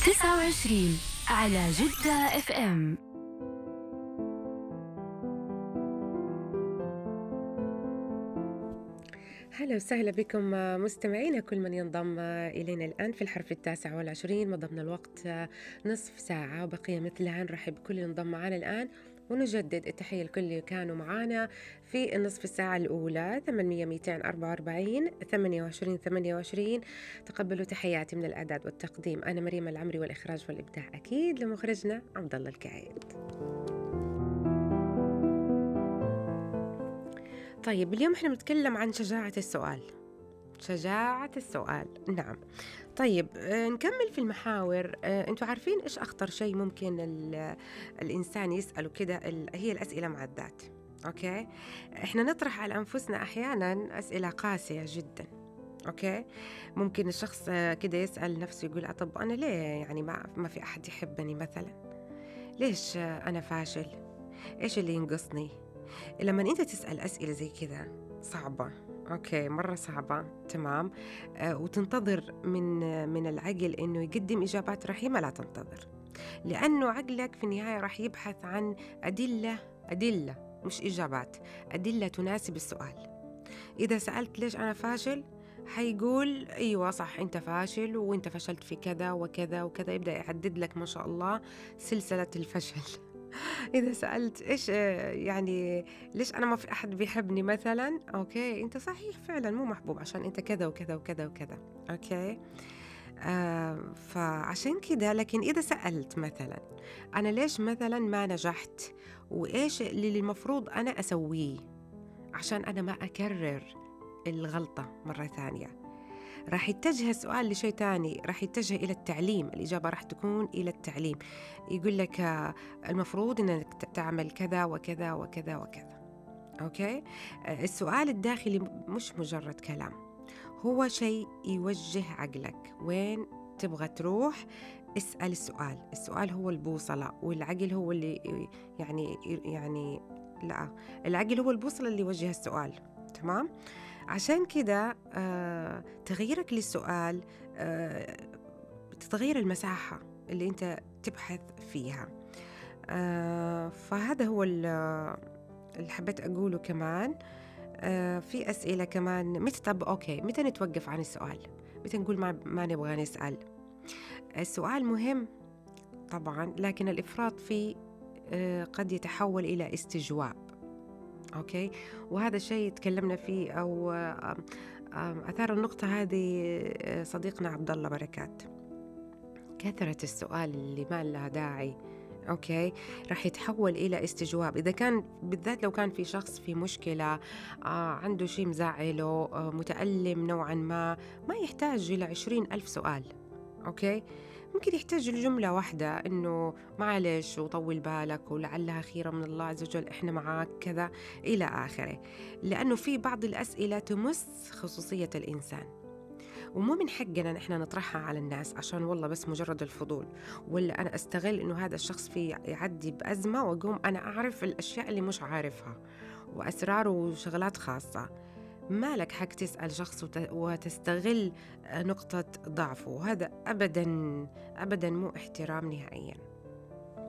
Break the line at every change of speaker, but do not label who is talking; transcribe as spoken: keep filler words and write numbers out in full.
تسعة وعشرين على جدة اف ام.
هلا وسهلا بكم مستمعينا، كل من ينضم إلينا الآن في الحرف التاسع والعشرين. مضمنا الوقت نصف ساعة وبقي مثلها. نرحب بكل ينضم معنا الآن ونجدد التحية لكل اللي كانوا معنا في النصف الساعة الأولى. ثمانمية مئتين أربعة وأربعين ثمانية وعشرين ثمانية وعشرين. تقبلوا تحياتي من الإعداد والتقديم، أنا مريم العمري، والإخراج والإبداع أكيد لمخرجنا عبد الله الكعيد. طيب اليوم احنا بنتكلم عن شجاعة السؤال. شجاعة السؤال، نعم. طيب آه، نكمل في المحاور. آه، انتوا عارفين ايش اخطر شيء ممكن ال- الانسان يسأله كده؟ ال- هي الاسئلة مع الذات. اوكي، احنا نطرح على انفسنا احيانا اسئلة قاسية جدا. اوكي، ممكن الشخص آه، كده يسأل نفسه، يقول آه، طب انا ليه يعني ما ما في احد يحبني مثلا؟ ليش آه، انا فاشل؟ ايش اللي ينقصني؟ لما انت تسأل أسئلة زي كذا صعبة، اوكي، مرة صعبة، تمام، آه وتنتظر من آه من العقل انه يقدم اجابات رحيمة، لا تنتظر، لانه عقلك في النهاية راح يبحث عن أدلة أدلة مش إجابات، أدلة تناسب السؤال. إذا سألت ليش أنا فاشل، حيقول أيوة صح أنت فاشل وأنت فشلت في كذا وكذا وكذا، يبدأ يعدد لك ما شاء الله سلسلة الفشل. إذا سألت إيش آه، يعني ليش أنا ما في أحد بيحبني مثلا، أوكي، أنت صحيح فعلا مو محبوب عشان أنت كذا وكذا وكذا وكذا. أوكي، آه فعشان كده، لكن إذا سألت مثلا أنا ليش مثلا ما نجحت، وإيش اللي المفروض أنا أسويه عشان أنا ما أكرر الغلطة مرة ثانية، راح يتجه السؤال لشيء تاني، راح يتجه إلى التعليم. الإجابة راح تكون إلى التعليم. يقول لك آه، المفروض أنك ت- تعمل كذا وكذا وكذا وكذا. أوكي، آه، السؤال الداخلي مش مجرد كلام، هو شيء يوجه عقلك وين تبغى تروح. اسأل السؤال، السؤال هو البوصلة، والعقل هو اللي يعني يعني لا، العقل هو البوصلة اللي يوجه السؤال. تمام، عشان كده آه تغييرك للسؤال آه تتغير المساحة اللي أنت تبحث فيها. آه فهذا هو ال- اللي حبيت أقوله كمان. آه في أسئلة كمان، متى طب أوكي متى نتوقف عن السؤال؟ متى نقول ما, ما نبغى نسأل؟ السؤال مهم طبعا، لكن الإفراط فيه آه قد يتحول إلى استجواب. أوكي، وهذا الشيء تكلمنا فيه أو آم، آم، أثار النقطة هذه آه، صديقنا عبد الله بركات. كثرة السؤال اللي ما لها داعي، أوكي، راح يتحول إلى استجواب. إذا كان بالذات لو كان في شخص في مشكلة، آه عنده شيء مزعله، آه متألم نوعا ما، ما يحتاج إلى عشرين ألف سؤال. أوكي، ممكن يحتاج لجملة واحدة، إنه معلش وطول بالك ولعلها خيرة من الله عز وجل، إحنا معاك كذا إلى آخره. لأنه في بعض الأسئلة تمس خصوصية الإنسان، ومو من حقنا نحن نطرحها على الناس عشان والله بس مجرد الفضول، ولا أنا أستغل إنه هذا الشخص في يعدي بأزمة وأقوم أنا أعرف الأشياء اللي مش عارفها وأسرار وشغلات خاصة. ما لك حق تسأل شخص وت- وتستغل نقطة ضعفه، وهذا أبدا أبدا مو احترام نهائيا.